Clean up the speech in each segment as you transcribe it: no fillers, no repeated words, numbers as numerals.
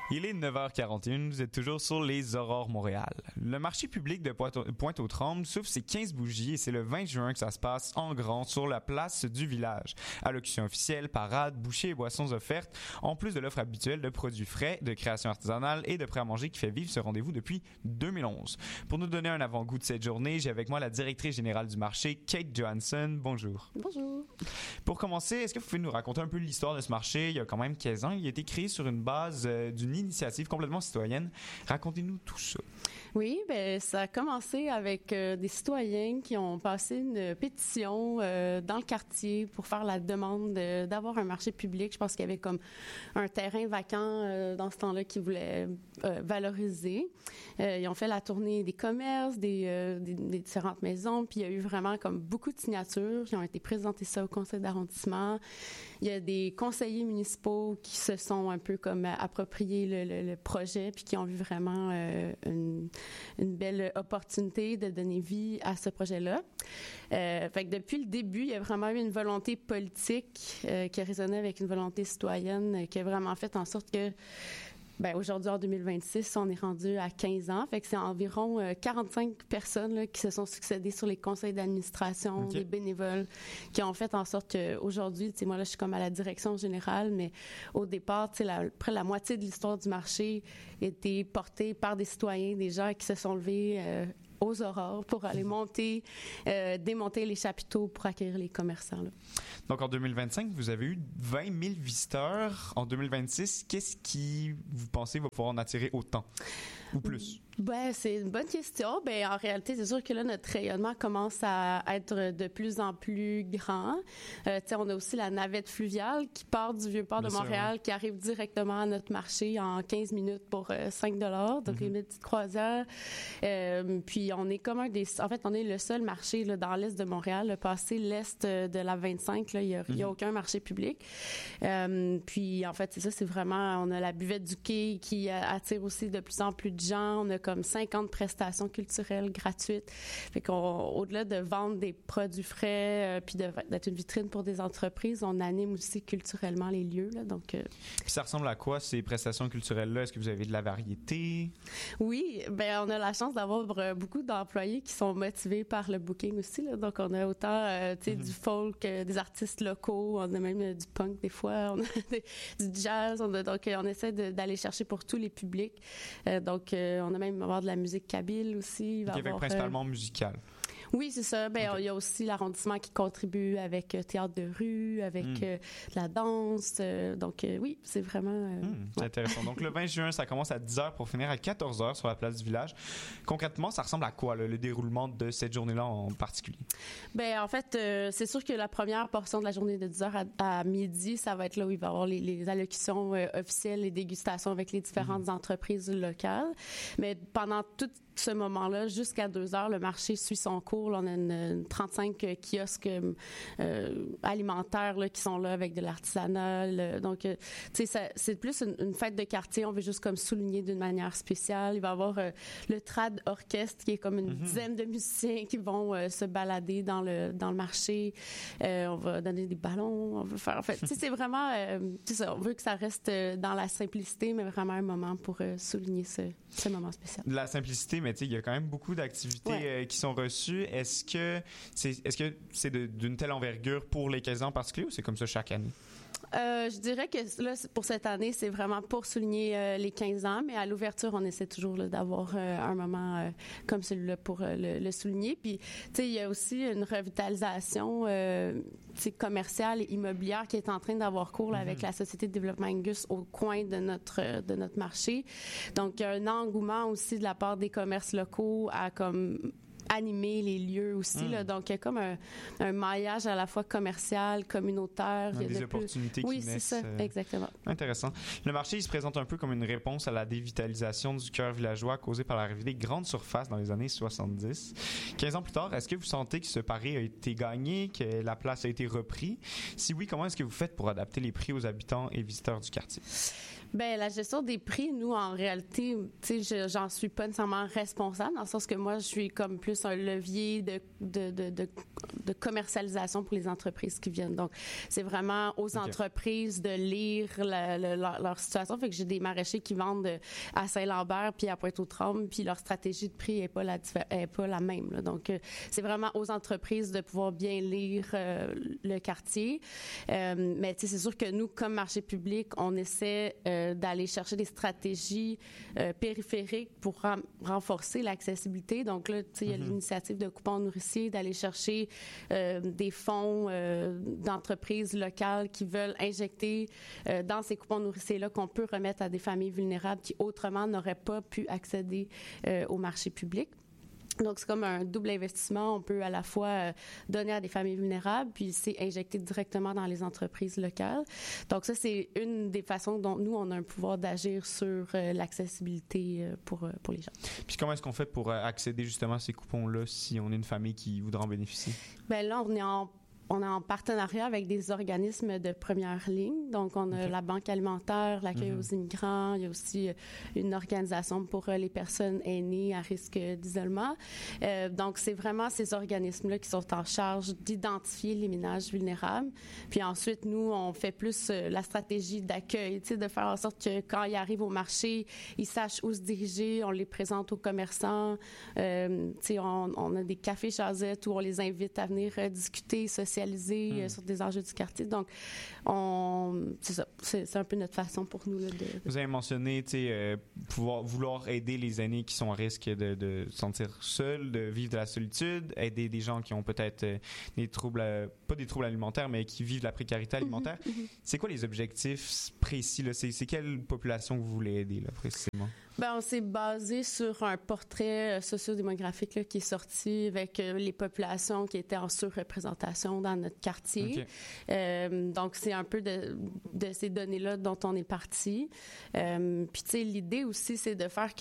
Il est 9h41, vous êtes toujours sur les Aurores Montréal. Le marché public de Pointe-aux-Trembles souffle ses 15 bougies et c'est le 20 juin que ça se passe en grand sur la place du village. Allocution officielle, parade, bouchées et boissons offertes, en plus de l'offre habituelle de produits frais, de création artisanale et de prêts à manger qui fait vivre ce rendez-vous depuis 2011. Pour nous donner un avant-goût de cette journée, j'ai avec moi la directrice générale du marché, Kate Johansson. Bonjour. Bonjour. Pour commencer, est-ce que vous pouvez nous raconter un peu l'histoire de ce marché? Il y a quand même 15 ans, il a été créé sur une base d'une initiative complètement citoyenne. Racontez-nous tout ça. Oui, ben ça a commencé avec des citoyens qui ont passé une pétition dans le quartier pour faire la demande d'avoir un marché public. Je pense qu'il y avait comme un terrain vacant dans ce temps-là qu'ils voulaient valoriser. Ils ont fait la tournée des commerces, des différentes maisons, puis il y a eu vraiment comme beaucoup de signatures. Ils ont été présentés ça au conseil d'arrondissement. Il y a des conseillers municipaux qui se sont un peu comme appropriés le projet, puis qui ont vu vraiment une belle opportunité de donner vie à ce projet-là. Fait que depuis le début, il y a vraiment eu une volonté politique qui a résonné avec une volonté citoyenne qui a vraiment fait en sorte que aujourd'hui, en 2026, on est rendu à 15 ans. Fait que c'est environ 45 personnes là, qui se sont succédées sur les conseils d'administration, des bénévoles, qui ont fait en sorte qu'aujourd'hui, tu sais, moi, là, je suis comme à la direction générale, mais au départ, tu sais, près la moitié de l'histoire du marché était portée par des citoyens, des gens qui se sont levés aux aurores pour aller démonter les chapiteaux pour accueillir les commerçants. Là. Donc, en 2025, vous avez eu 20 000 visiteurs. En 2026, qu'est-ce qui, vous pensez, va pouvoir en attirer autant ou plus? C'est une bonne question. En réalité, c'est sûr que là, notre rayonnement commence à être de plus en plus grand. On a aussi la navette fluviale qui part du Vieux-Port de Montréal, qui arrive directement à notre marché en 15 minutes pour 5 $. Donc, une petite croisière. Puis, on est comme on est le seul marché là, dans l'est de Montréal. Le passé l'est de la 25, là, il y a aucun marché public. Puis, en fait, c'est ça, c'est vraiment, on a la buvette du quai qui attire aussi de plus en plus de gens. On a comme 50 prestations culturelles gratuites. Fait au-delà de vendre des produits frais puis d'être une vitrine pour des entreprises, on anime aussi culturellement les lieux. Là, donc, Puis ça ressemble à quoi, ces prestations culturelles-là? Est-ce que vous avez de la variété? Oui, on a la chance d'avoir beaucoup d'employés qui sont motivés par le booking aussi. Là. Donc, on a autant du folk, des artistes locaux, on a même du punk des fois, on a du jazz. Donc, on essaie d'aller chercher pour tous les publics. Donc, on a même avoir de la musique kabyle aussi. Il va avoir principalement musicale. Oui, c'est ça. Il y a aussi l'arrondissement qui contribue avec théâtre de rue, avec de la danse. Donc, oui, c'est vraiment... C'est intéressant. Donc, le 20 juin, ça commence à 10h pour finir à 14h sur la place du village. Concrètement, ça ressemble à quoi, le déroulement de cette journée-là en particulier? En fait, c'est sûr que la première portion de la journée de 10h à midi, ça va être là où il va y avoir les allocutions officielles, les dégustations avec les différentes entreprises locales. Mais pendant toute ce moment-là, jusqu'à 2h, le marché suit son cours. Là, on a une 35 kiosques alimentaires là, qui sont là avec de l'artisanat. Donc, tu sais, c'est plus une fête de quartier. On veut juste comme souligner d'une manière spéciale. Il va y avoir le trad orchestre qui est comme une dizaine de musiciens qui vont se balader dans le marché. On va donner des ballons. On va faire... En fait, tu sais, c'est vraiment... c'est ça, on veut que ça reste dans la simplicité, mais vraiment un moment pour souligner ce moment spécial. De la simplicité, mais tu sais, il y a quand même beaucoup d'activités qui sont reçues. Est-ce que c'est d'une telle envergure pour les 15 ans en particulier ou c'est comme ça chaque année? Je dirais que là, pour cette année, c'est vraiment pour souligner les 15 ans, mais à l'ouverture, on essaie toujours là, d'avoir un moment comme celui-là pour le souligner. Puis, tu sais, il y a aussi une revitalisation commerciale et immobilière qui est en train d'avoir cours là, avec la Société de développement Angus au coin de notre marché. Donc, il y a un engouement aussi de la part des commerces locaux à comme animer les lieux aussi. Là. Donc, il y a comme un maillage à la fois commercial, communautaire. Il y a des opportunités qui naissent. Oui, c'est ça, exactement. Intéressant. Le marché, il se présente un peu comme une réponse à la dévitalisation du cœur villageois causée par l'arrivée des grandes surfaces dans les années 70. 15 ans plus tard, est-ce que vous sentez que ce pari a été gagné, que la place a été reprise? Si oui, comment est-ce que vous faites pour adapter les prix aux habitants et visiteurs du quartier? La gestion des prix, nous, en réalité, tu sais, j'en suis pas nécessairement responsable, dans le sens que moi, je suis comme plus plus un levier de commercialisation pour les entreprises qui viennent. Donc, c'est vraiment aux entreprises de lire leur situation. Fait que j'ai des maraîchers qui vendent à Saint-Lambert puis à Pointe-aux-Trembles, puis leur stratégie de prix est pas la même, là. Donc, c'est vraiment aux entreprises de pouvoir bien lire le quartier. Mais tu sais, c'est sûr que nous, comme marché public, on essaie d'aller chercher des stratégies périphériques pour renforcer l'accessibilité. Donc là, tu sais, il y a l'initiative de coupons nourriciers, d'aller chercher des fonds d'entreprises locales qui veulent injecter dans ces coupons nourriciers-là qu'on peut remettre à des familles vulnérables qui autrement n'auraient pas pu accéder au marché public. Donc, c'est comme un double investissement. On peut à la fois donner à des familles vulnérables, puis c'est injecté directement dans les entreprises locales. Donc, ça, c'est une des façons dont nous, on a un pouvoir d'agir sur l'accessibilité pour les gens. Puis comment est-ce qu'on fait pour accéder justement à ces coupons-là si on est une famille qui voudra en bénéficier? Bien là, on est en partenariat avec des organismes de première ligne. Donc, on a la Banque alimentaire, l'accueil aux immigrants. Il y a aussi une organisation pour les personnes aînées à risque d'isolement. Donc, c'est vraiment ces organismes-là qui sont en charge d'identifier les ménages vulnérables. Puis ensuite, nous, on fait plus la stratégie d'accueil, tu sais, de faire en sorte que quand ils arrivent au marché, ils sachent où se diriger. On les présente aux commerçants. Tu sais, on a des cafés chazettes où on les invite à venir discuter, socialiser sur des enjeux du quartier. Donc, c'est ça. C'est un peu notre façon pour nous là, de... Vous avez mentionné, vouloir aider les aînés qui sont à risque de se sentir seuls, de vivre de la solitude, aider des gens qui ont peut-être des troubles, pas des troubles alimentaires, mais qui vivent de la précarité alimentaire. C'est quoi les objectifs précis, là? C'est quelle population que vous voulez aider, là, précisément? Ben, on s'est basé sur un portrait sociodémographique là, qui est sorti avec les populations qui étaient en surreprésentation dans notre quartier. Donc, c'est un peu de ces données-là dont on est parti. Puis, tu sais, l'idée aussi, c'est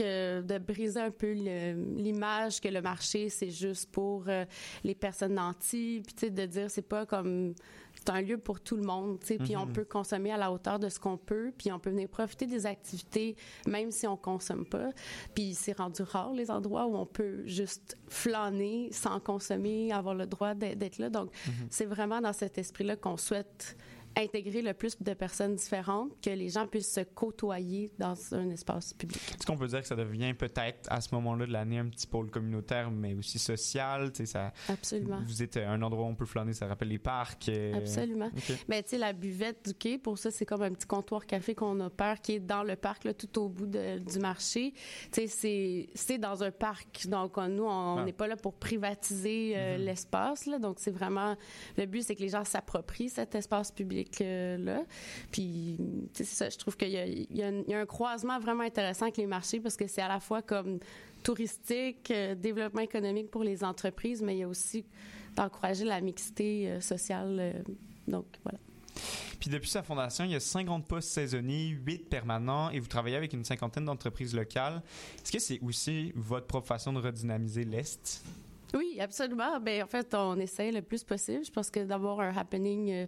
de briser un peu l'image que le marché, c'est juste pour les personnes nanties. Puis, tu sais, de dire, c'est pas comme... C'est un lieu pour tout le monde, tu sais, puis on peut consommer à la hauteur de ce qu'on peut, puis on peut venir profiter des activités même si on consomme pas. Puis c'est rendu rare les endroits où on peut juste flâner sans consommer, avoir le droit d'être là. Donc c'est vraiment dans cet esprit-là qu'on souhaite intégrer le plus de personnes différentes, que les gens puissent se côtoyer dans un espace public. Est-ce qu'on peut dire que ça devient peut-être à ce moment-là de l'année un petit pôle communautaire, mais aussi social? Ça, absolument. Vous êtes un endroit où on peut flâner, ça rappelle les parcs. Absolument. Okay. Ben, tu sais, la buvette du quai, pour ça, c'est comme un petit comptoir café qu'on opère qui est dans le parc, là, tout au bout du marché. Tu sais, c'est dans un parc. Donc, nous, on n'est pas là pour privatiser l'espace, là. Donc, c'est vraiment... Le but, c'est que les gens s'approprient cet espace public là. Puis, c'est ça, je trouve qu'il y a un croisement vraiment intéressant avec les marchés parce que c'est à la fois comme touristique, développement économique pour les entreprises, mais il y a aussi d'encourager la mixité sociale. Donc, voilà. Puis depuis sa fondation, il y a 50 postes saisonniers, 8 permanents et vous travaillez avec une cinquantaine d'entreprises locales. Est-ce que c'est aussi votre propre façon de redynamiser l'Est? Oui, absolument. Ben en fait, on essaie le plus possible. Je pense que d'avoir un happening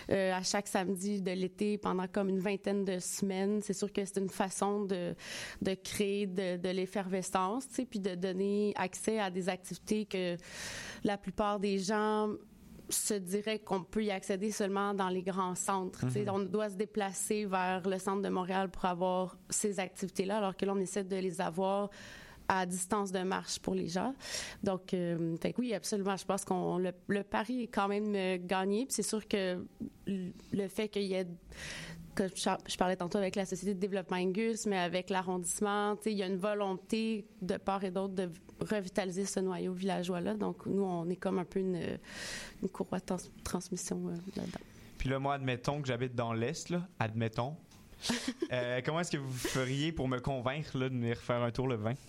à chaque samedi de l'été pendant comme une vingtaine de semaines, c'est sûr que c'est une façon de créer de l'effervescence, tu sais, puis de donner accès à des activités que la plupart des gens se dirait qu'on peut y accéder seulement dans les grands centres. On doit se déplacer vers le centre de Montréal pour avoir ces activités-là, alors que là, on essaie de les avoir à distance de marche pour les gens. Donc, fait que oui, absolument. Je pense que le pari est quand même gagné. Puis c'est sûr que le fait qu'il y ait, que je parlais tantôt avec la Société de développement Angus, mais avec l'arrondissement, il y a une volonté de part et d'autre de revitaliser ce noyau villageois-là. Donc, nous, on est comme un peu une courroie de transmission là-dedans. Puis là, moi, admettons que j'habite dans l'Est, là, admettons. Comment est-ce que vous feriez pour me convaincre là, de venir faire un tour le 20?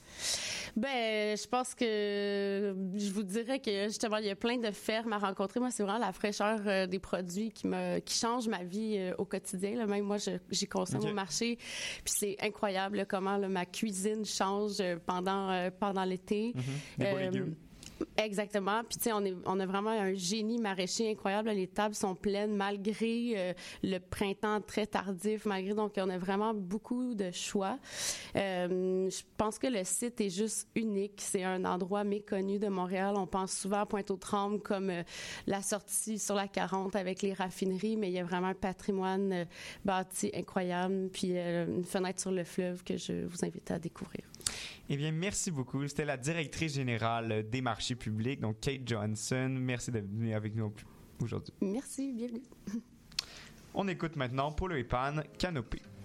Ben, je pense que je vous dirais que justement, il y a plein de fermes à rencontrer. Moi, c'est vraiment la fraîcheur des produits qui change ma vie au quotidien. Là. Même moi, j'y consomme au marché. Puis c'est incroyable là, comment là, ma cuisine change pendant l'été. Des beaux légumes. Exactement. Puis, tu sais, on a vraiment un génie maraîcher incroyable. Les tables sont pleines malgré le printemps très tardif, donc on a vraiment beaucoup de choix. Je pense que le site est juste unique. C'est un endroit méconnu de Montréal. On pense souvent à Pointe-aux-Trembles comme la sortie sur la 40 avec les raffineries, mais il y a vraiment un patrimoine bâti incroyable, puis une fenêtre sur le fleuve que je vous invite à découvrir. Eh bien, merci beaucoup. C'était la directrice générale des marchés publics, donc Kate Johansson. Merci d'être venue avec nous aujourd'hui. Merci, bienvenue. On écoute maintenant Polo et Pan, Canopée.